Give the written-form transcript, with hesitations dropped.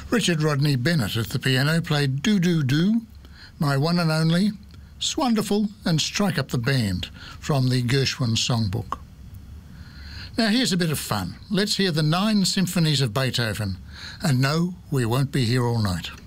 Richard Rodney Bennett at the piano played Do Do Do, My One and Only, Swonderful and Strike Up the Band from the Gershwin Songbook. Now here's a bit of fun. Let's hear the 9 symphonies of Beethoven. And no, we won't be here all night.